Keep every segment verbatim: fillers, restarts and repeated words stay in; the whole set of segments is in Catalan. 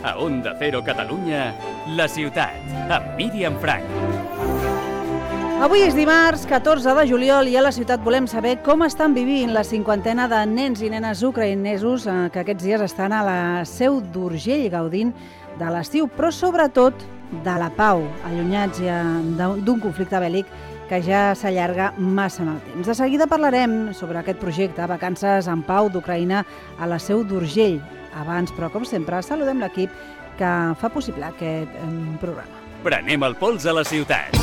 A Onda Cero Catalunya, La Ciutat, amb Míriam Frank. Avui és dimarts, catorze de juliol, i a La Ciutat volem saber com estan vivint la cinquantena de nens i nenes ucraïnesos que aquests dies estan a la Seu d'Urgell gaudint de l'estiu, però sobretot de la pau, allunyats ja d'un conflicte bèl·lic que ja s'allarga massa en el temps. De seguida parlarem sobre aquest projecte Vacances en Pau d'Ucraïna a la Seu d'Urgell. Abans, però, com sempre, saludem l'equip que fa possible aquest programa. Prenem el pols a la ciutat.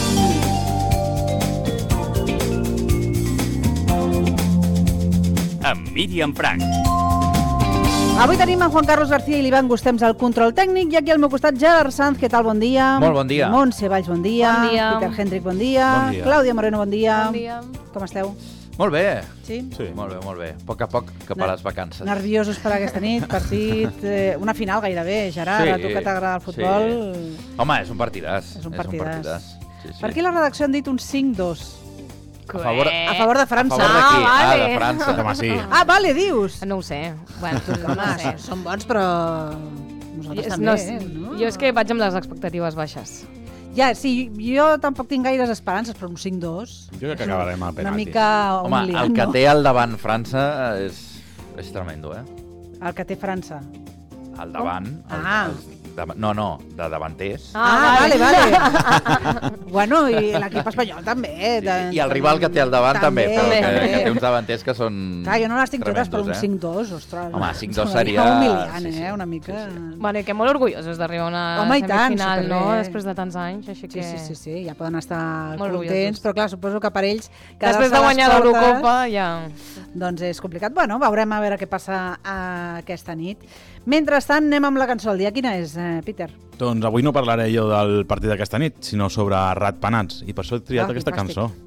Amb Míriam Frank. Avui tenim en Juan Carlos García i l'Ivan Gustems al control tècnic, i aquí al meu costat Gerard Sanz, què tal? Bon dia. Molt bon dia. Montse Valls, bon dia. Bon dia. Peter Hendrik, bon dia. Bon dia. Clàudia Moreno, bon dia. Bon dia. Com esteu? Molt bé. Sí? Sí, molt bé, molt bé. A poc a poc cap a les vacances. Nerviosos per aquesta nit, partit, eh, una final gairebé, Gerard, Sí, a tu que t'agrada el futbol. Sí. Home, és un partidàs. És un partidàs. Sí, sí. Per aquí a la redacció han dit un cinc dos. A favor, A favor de a França. favor de qui? Ah, Ah, vale. de França. Home, sí. Ah, vale, dius. No ho sé. Bueno, no Home, ho sé. són bons, però nosaltres Jo, també, no, eh? No? jo és que vaig amb les expectatives baixes. Ja, sí, jo tampoc tinc gaires esperances, però un cinc dos... Jo crec que acabarem a Una penaltis. mica Home, humiliant, el que no? té al davant França és, és tremendo, eh? El que té França. Al davant. El, Ah. els dav- no, no, de davanters. Ah, vale, vale. Bueno, i l'equip espanyol també. eh, de- I, I el rival que té al davant també, però que, també. que té uns davanters que són Clar, jo no les tinc totes, però un tremendos, eh? cinc dos, ostres. Home, cinc dos Semblaria seria- humiliant, sí, sí. eh? Una mica... Sí, sí. Bueno, i que molt orgullosos d'arribar a una Home, i tant, semifinal, no? superbé. Després de tants anys, així Sí, que... sí, sí, sí, ja poden estar Molt contents, orgullosos. però clar, suposo que per ells... Després quedar-se de a les guanyar portes, l'Eurocopa, ja... doncs és complicat. Bueno, veurem a veure què passa uh, aquesta nit. Mentrestant, anem amb la cançó del dia. Quina és, eh, Peter? Doncs avui no parlaré jo del partit d'aquesta nit, sinó sobre ratpenats, i per això he triat Ah, aquesta fantàstic. cançó.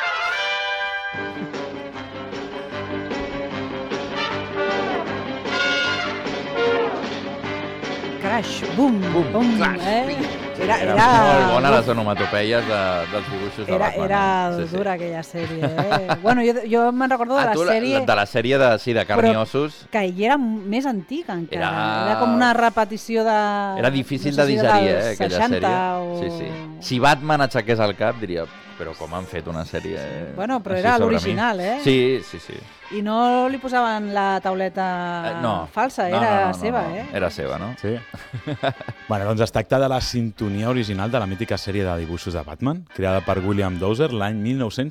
Crash, bum, bum, Bum, bum clash, eh? Era, Era, era, molt bona les onomatopeies de, dels dibuixos de Era, Batman. era Sí, sí. dura aquella sèrie, eh? Bueno, jo, jo me'n recordo de Ah, la tu, la- sèrie... de la sèrie de, sí, de carn Però- i ossos. que hi era més antiga encara. Era, Era- com una repetició de... Era difícil no sé de si digerir, dels eh, aquella seixanta sèrie. O... Sí, sí. Si Batman aixequés el cap, diria, però com han fet una sèrie... Bueno, però així era sobre l'original, mi? eh? Sí, sí, sí. I no li posaven la tauleta Eh, no. falsa, No, era no, no, no, seva, no. eh? Era seva, no? Sí. bueno, doncs es tracta de la sintonia original de la mítica sèrie de dibuixos de Batman, creada per William Dozer l'any mil nou-cents